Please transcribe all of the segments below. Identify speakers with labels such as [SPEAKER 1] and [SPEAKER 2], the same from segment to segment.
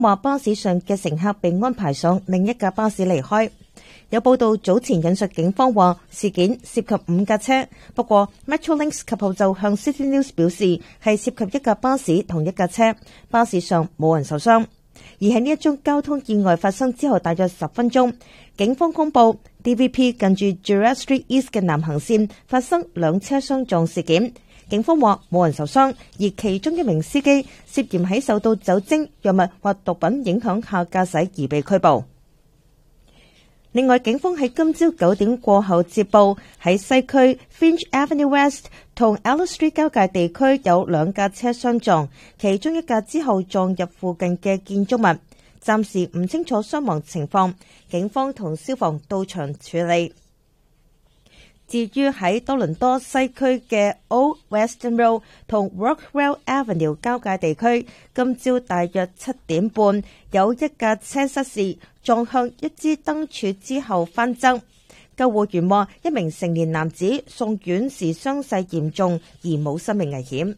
[SPEAKER 1] 話巴士上嘅乘客被安排上另一架巴士離開。有報道早前引述警方話事件涉及5架車，不過 Metrolinx 及後就向 City News 表示係涉及一架巴士同一架車，巴士上冇人受傷。而喺呢一宗交通意外發生之後大約10分鐘，警方公布 DVP 近住 Gerrard Street East 嘅南行線發生2車相撞事件。警方話冇人受傷，而其中一名司機涉嫌喺受到酒精、藥物或毒品影響下駕駛而被拘捕。另外，警方喺今朝9點過後接報，喺西區 Finch Avenue West 同 Ellis Street 交界地區有2架車相撞，其中一架之後撞入附近嘅建築物，暫時唔清楚傷亡情況，警方同消防到場處理。至於喺多倫多西區嘅 Old Western Road 同 Rockwell Avenue 交界地區，今朝大約7點半，有一架車失事撞向一支燈柱之後翻側。救護員話，一名成年男子送院時傷勢嚴重，而冇生命危險。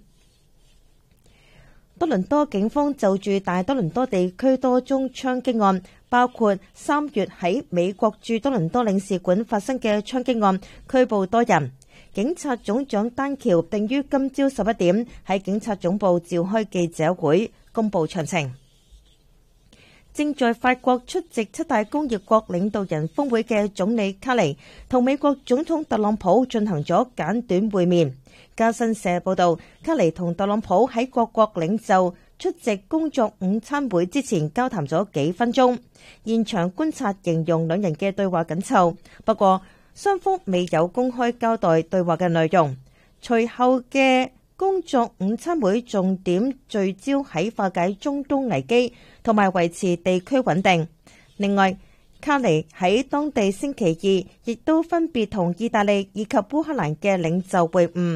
[SPEAKER 1] 多倫多警方就住大多倫多地區多宗槍擊案，包括3月喺美國駐多倫多領事館發生嘅槍擊案，拘捕多人。警察總長丹橋定於今朝11點喺警察總部召開記者會，公布詳情。正在法國出席7大工業國領導人峰會嘅總理卡尼同美國總統特朗普進行咗簡短會面。加新社報道，卡尼同特朗普喺各國領袖出席工作午餐會之前交談咗幾分鐘，現場觀察形容兩人嘅對話緊湊，不過雙方未有公開交代對話嘅內容。隨後嘅工作午餐會重點聚焦喺化解中東危機同埋維持地區穩定。另外，卡尼喺當地星期二亦都分別同意大利以及烏克蘭嘅領袖會晤。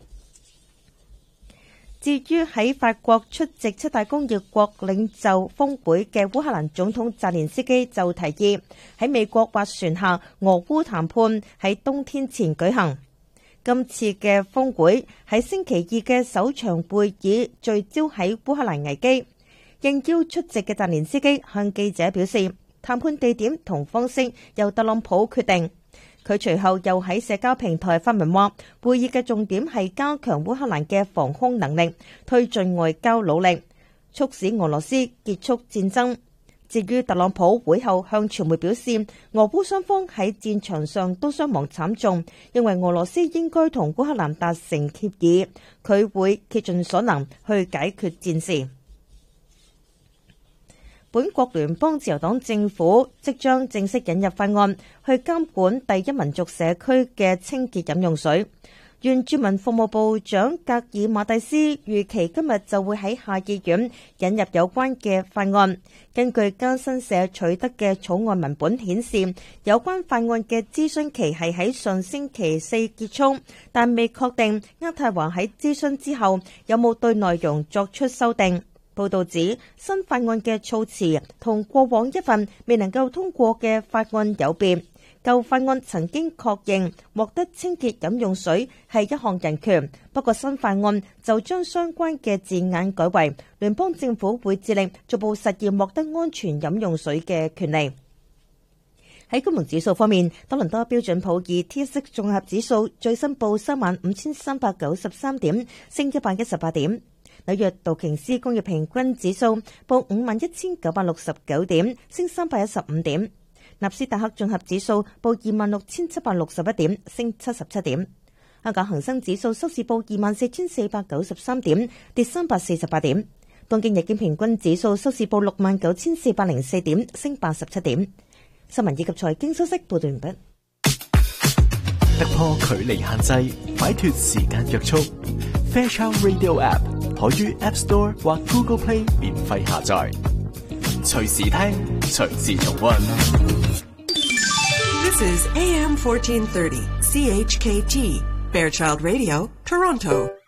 [SPEAKER 1] 至於喺法國出席7大工業國領袖峰會嘅烏克蘭總統澤連斯基就提議喺美國斡旋下俄烏談判喺冬天前舉行。今次嘅峰會喺星期二嘅首場會議聚焦喺烏克蘭危機。應邀出席嘅澤連斯基向記者表示，談判地點同方式由特朗普決定。佢隨後又喺社交平台發文話，會議嘅重點係加強烏克蘭嘅防空能力，推進外交努力，促使俄羅斯結束戰爭。至於特朗普會後向傳媒表示，俄烏雙方喺戰場上都傷亡慘重，認為俄羅斯應該同烏克蘭達成協議，佢會竭盡所能去解決戰事。本國聯邦自由黨政府即將正式引入法案，去監管第一民族社區嘅清潔飲用水。原住民服務部長格爾馬蒂斯預期今日就會喺下議院引入有關嘅法案。根據加新社取得嘅草案文本顯示，有關法案嘅諮詢期係喺上星期4結束，但未確定渥太華喺諮詢之後有冇對內容作出修訂。報道指，新法案嘅措辭同過往一份未能夠通過嘅法案有別。舊法案曾經確認獲得清潔飲用水係一項人權，不過新法案就將相關嘅字眼改為聯邦政府會致力逐步實現獲得安全飲用水嘅權利。喺金融指數方面，多倫多標準普爾 TSX 綜合指數最新報35,393點，升118點。紐約道瓊斯工業平均指數報51,969點，升315點。納斯達克綜合指數報26,761點，升77點。香港恒生指數收市報24,493點，跌348點。東京日經平均指數收市報69,404點，升87點。新聞以及財經消息報道完畢。
[SPEAKER 2] 突破距離限制，擺脫時間約束。Fairchild Radio App 可於 App Store 或 Google Play 免費下載，隨時聽，隨時重溫。
[SPEAKER 3] This is AM 1430 CHKT Fairchild Radio, Toronto.